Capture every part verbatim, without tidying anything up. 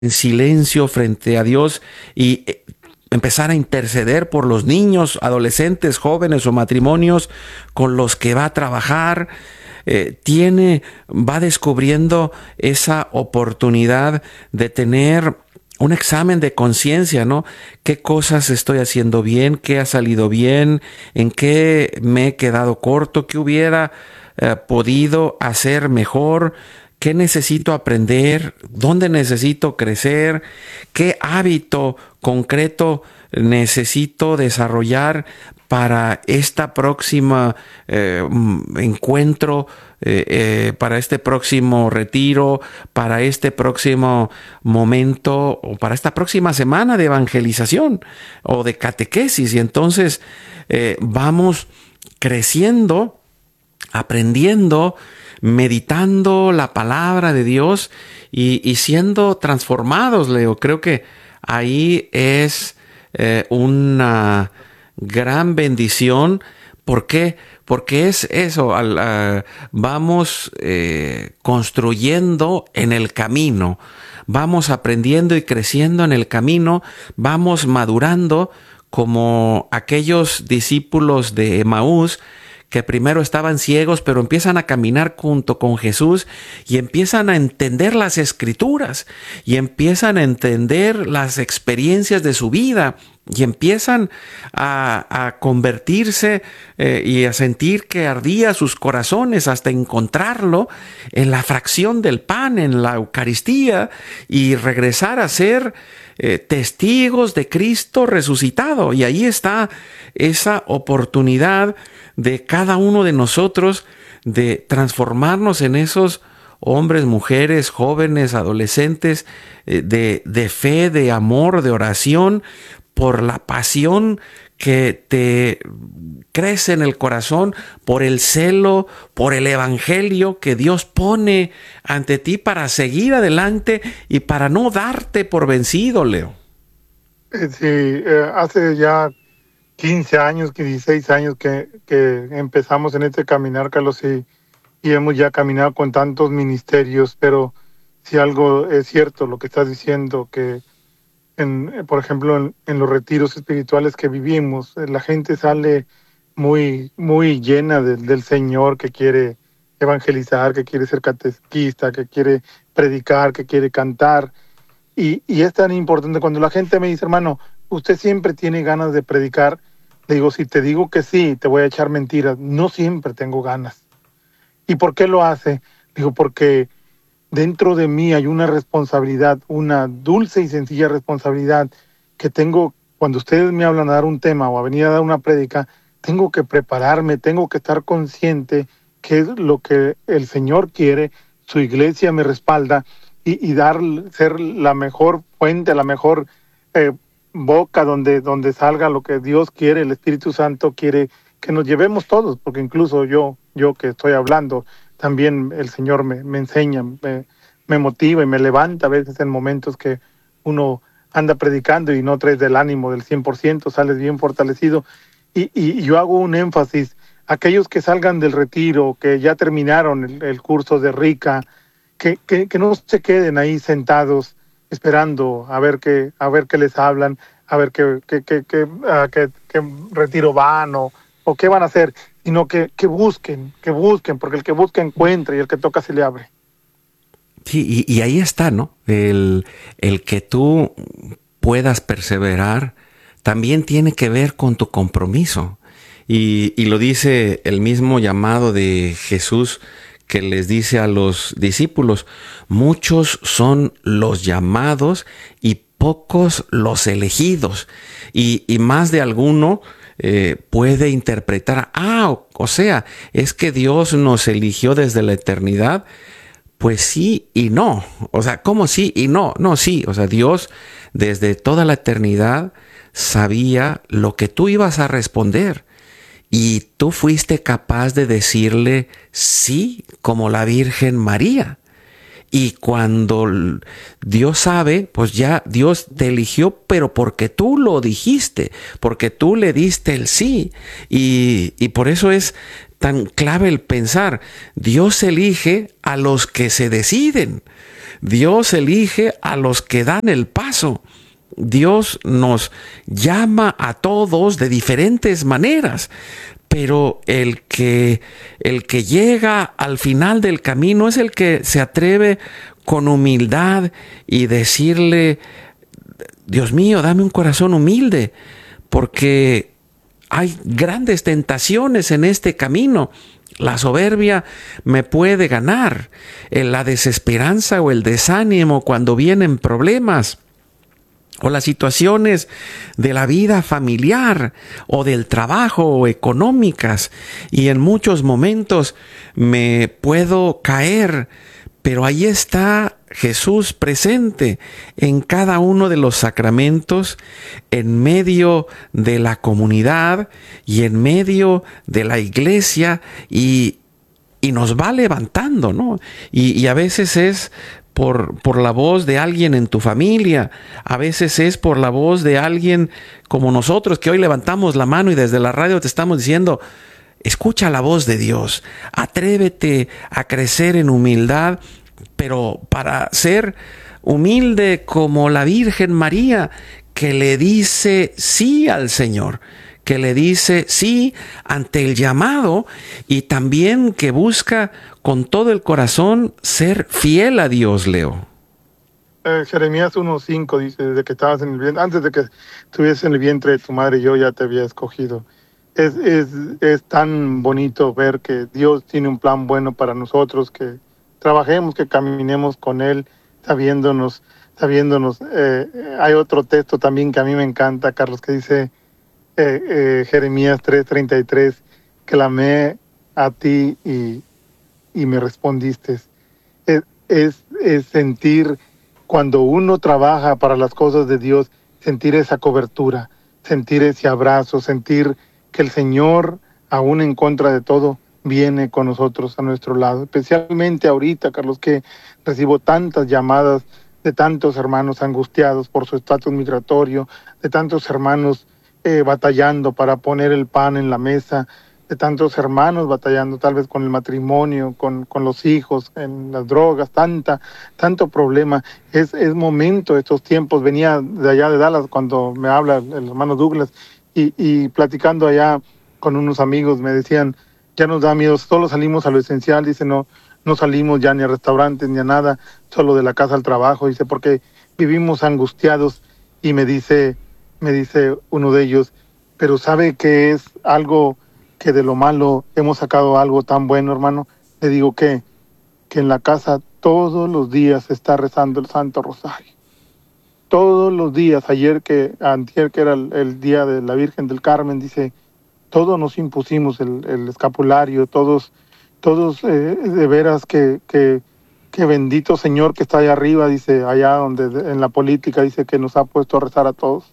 en silencio frente a Dios y eh, empezar a interceder por los niños, adolescentes, jóvenes o matrimonios con los que va a trabajar. Eh, tiene, va descubriendo esa oportunidad de tener un examen de conciencia, ¿no? ¿Qué cosas estoy haciendo bien? ¿Qué ha salido bien? ¿En qué me he quedado corto? ¿Qué hubiera eh, podido hacer mejor? ¿Qué necesito aprender? ¿Dónde necesito crecer? ¿Qué hábito concreto necesito desarrollar para esta próxima eh, encuentro, eh, eh, para este próximo retiro, para este próximo momento o para esta próxima semana de evangelización o de catequesis? Y entonces eh, vamos creciendo, aprendiendo, meditando la palabra de Dios y, y siendo transformados, Leo. Creo que ahí es eh, una gran bendición. ¿Por qué? Porque es eso, al, uh, vamos eh, construyendo en el camino, vamos aprendiendo y creciendo en el camino, vamos madurando como aquellos discípulos de Emaús que primero estaban ciegos, pero empiezan a caminar junto con Jesús y empiezan a entender las Escrituras y empiezan a entender las experiencias de su vida y empiezan a, a convertirse eh, y a sentir que ardía sus corazones hasta encontrarlo en la fracción del pan, en la Eucaristía, y regresar a ser eh, testigos de Cristo resucitado. Y ahí está esa oportunidad de cada uno de nosotros de transformarnos en esos hombres, mujeres, jóvenes, adolescentes, eh, de, de fe, de amor, de oración, por la pasión que te crece en el corazón, por el celo, por el evangelio que Dios pone ante ti para seguir adelante y para no darte por vencido, Leo. Sí, eh, hace ya quince años, dieciséis años que, que empezamos en este caminar, Carlos, y, y hemos ya caminado con tantos ministerios, pero si algo es cierto lo que estás diciendo, que En, por ejemplo, en, en los retiros espirituales que vivimos, la gente sale muy, muy llena de, del Señor, que quiere evangelizar, que quiere ser catequista, que quiere predicar, que quiere cantar. Y, y es tan importante cuando la gente me dice, hermano, usted siempre tiene ganas de predicar. Le digo, si te digo que sí, te voy a echar mentiras. No siempre tengo ganas. ¿Y por qué lo hace? Digo, porque dentro de mí hay una responsabilidad, una dulce y sencilla responsabilidad que tengo. Cuando ustedes me hablan a dar un tema o a venir a dar una prédica, tengo que prepararme, tengo que estar consciente que es lo que el Señor quiere, su iglesia me respalda, y, y dar, ser la mejor fuente, la mejor eh, boca donde, donde salga lo que Dios quiere, el Espíritu Santo quiere que nos llevemos todos, porque incluso yo, yo que estoy hablando, también el Señor me, me enseña, me, me motiva y me levanta a veces en momentos que uno anda predicando y no traes del ánimo del cien por ciento, sales bien fortalecido. Y, y, y yo hago un énfasis, aquellos que salgan del retiro, que ya terminaron el, el curso de Rica, que, que, que no se queden ahí sentados esperando a ver qué, a ver qué les hablan, a ver qué, qué, qué, qué, uh, qué, qué retiro van o, o qué van a hacer, sino que, que busquen, que busquen, porque el que busca encuentra y el que toca se le abre. Sí, y, y ahí está, ¿no? El, el que tú puedas perseverar también tiene que ver con tu compromiso. Y, y lo dice el mismo llamado de Jesús que les dice a los discípulos: muchos son los llamados y pocos los elegidos. Y, y más de alguno Eh, puede interpretar, ah, o, o sea, es que Dios nos eligió desde la eternidad. Pues sí y no. O sea, ¿cómo sí y no? No, sí. O sea, Dios desde toda la eternidad sabía lo que tú ibas a responder. Y tú fuiste capaz de decirle sí, como la Virgen María. Y cuando Dios sabe, pues ya Dios te eligió, pero porque tú lo dijiste, porque tú le diste el sí. Y, y por eso es tan clave el pensar, Dios elige a los que se deciden. Dios elige a los que dan el paso. Dios nos llama a todos de diferentes maneras, pero el que, el que llega al final del camino es el que se atreve con humildad y decirle: Dios mío, dame un corazón humilde, porque hay grandes tentaciones en este camino. La soberbia me puede ganar, la desesperanza o el desánimo cuando vienen problemas, o las situaciones de la vida familiar o del trabajo o económicas, y en muchos momentos me puedo caer, pero ahí está Jesús presente en cada uno de los sacramentos, en medio de la comunidad y en medio de la iglesia, y, y nos va levantando, ¿no? Y, y a veces es Por, por la voz de alguien en tu familia, a veces es por la voz de alguien como nosotros, que hoy levantamos la mano y desde la radio te estamos diciendo: escucha la voz de Dios, atrévete a crecer en humildad, pero para ser humilde como la Virgen María, que le dice sí al Señor, que le dice sí ante el llamado, y también que busca con todo el corazón ser fiel a Dios, Leo. Eh, Jeremías uno cinco dice: desde que estabas en el vientre, antes de que estuvieses en el vientre de tu madre, yo ya te había escogido. Es, es, es tan bonito ver que Dios tiene un plan bueno para nosotros, que trabajemos, que caminemos con Él, sabiéndonos, sabiéndonos. Eh, hay otro texto también que a mí me encanta, Carlos, que dice eh, eh, Jeremías tres treinta y tres, clamé a ti y, y me respondiste. Es, es, es sentir, cuando uno trabaja para las cosas de Dios, sentir esa cobertura, sentir ese abrazo, sentir que el Señor, aún en contra de todo, viene con nosotros a nuestro lado. Especialmente ahorita, Carlos, que recibo tantas llamadas de tantos hermanos angustiados por su estatus migratorio, de tantos hermanos eh, batallando para poner el pan en la mesa, de tantos hermanos batallando tal vez con el matrimonio, con, con los hijos, en las drogas, tanta, tanto problema. Es, es momento, estos tiempos. Venía de allá de Dallas cuando me habla el, el hermano Douglas, y, y platicando allá con unos amigos me decían: ya nos da miedo, solo salimos a lo esencial. Dice: no, no salimos ya ni a restaurantes ni a nada, solo de la casa al trabajo. Dice: porque vivimos angustiados. Y me dice, me dice uno de ellos: pero ¿sabe que es algo que de lo malo hemos sacado algo tan bueno, hermano? Le digo que, que en la casa todos los días se está rezando el Santo Rosario. Todos los días, ayer que, antier que era el, el día de la Virgen del Carmen, dice, todos nos impusimos el, el escapulario, todos, todos eh, de veras que, que, que bendito Señor que está allá arriba, dice, allá donde en la política, dice que nos ha puesto a rezar a todos.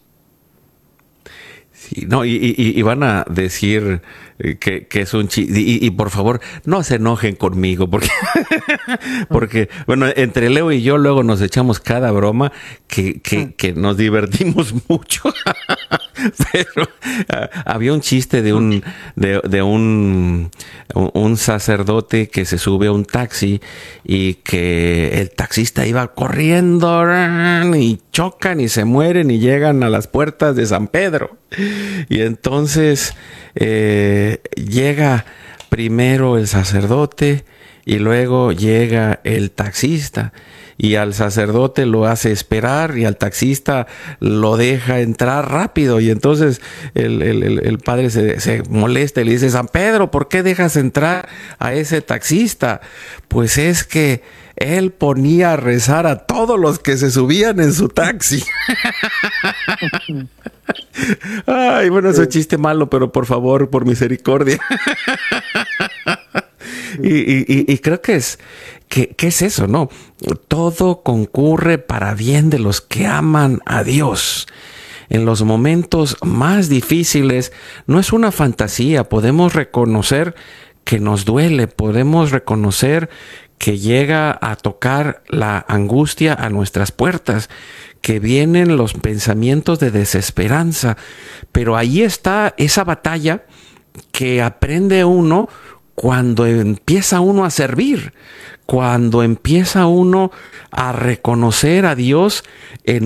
Sí, no, y, y, y van a decir que, que es un chiste. Y, y por favor, no se enojen conmigo, porque, porque, bueno, entre Leo y yo luego nos echamos cada broma que, que, que nos divertimos mucho. Pero uh, había un chiste de un, de, de un, un sacerdote que se sube a un taxi y que el taxista iba corriendo y chocan y se mueren y llegan a las puertas de San Pedro. Y entonces eh, llega primero el sacerdote y luego llega el taxista, y al sacerdote lo hace esperar y al taxista lo deja entrar rápido, y entonces el, el, el padre se, se molesta y le dice: San Pedro, ¿por qué dejas entrar a ese taxista? Pues es que él ponía a rezar a todos los que se subían en su taxi. Ay, bueno, es un chiste malo, pero por favor, por misericordia. y, y, y creo que es, que, que es eso, ¿no? Todo concurre para bien de los que aman a Dios. En los momentos más difíciles no es una fantasía, podemos reconocer que nos duele, podemos reconocer que llega a tocar la angustia a nuestras puertas, que vienen los pensamientos de desesperanza, pero ahí está esa batalla que aprende uno cuando empieza uno a servir, cuando empieza uno a reconocer a Dios en